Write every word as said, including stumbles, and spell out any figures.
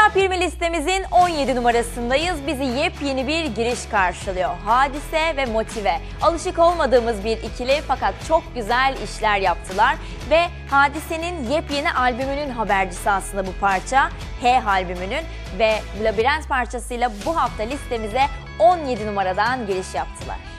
Top yirmi listemizin on yedi numarasındayız. Bizi yepyeni bir giriş karşılıyor. Hadise ve Motive. Alışık olmadığımız bir ikili fakat çok güzel işler yaptılar. Ve Hadise'nin yepyeni albümünün habercisi aslında bu parça. H albümünün ve Labirent parçasıyla bu hafta listemize on yedi numaradan giriş yaptılar.